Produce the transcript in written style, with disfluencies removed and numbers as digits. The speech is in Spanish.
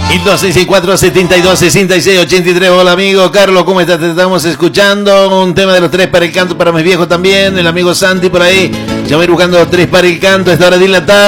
Y 264-72-66-83. Hola amigo Carlos, ¿cómo estás? Te estamos escuchando. Un tema de los 3 para el canto para mis viejos también. El amigo Santi por ahí. Ya voy buscando 3 para el canto a esta hora de la tarde.